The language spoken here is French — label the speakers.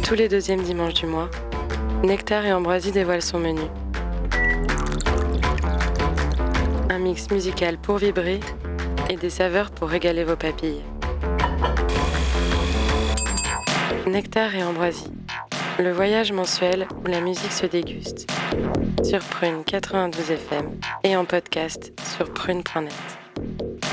Speaker 1: Tous les deuxièmes dimanches du mois, Nectar et Ambroisie dévoilent son menu. Un mix musical pour vibrer et des saveurs pour régaler vos papilles. Nectar et Ambroisie, le voyage mensuel où la musique se déguste. Sur Prune 92 FM et en podcast sur prune.net.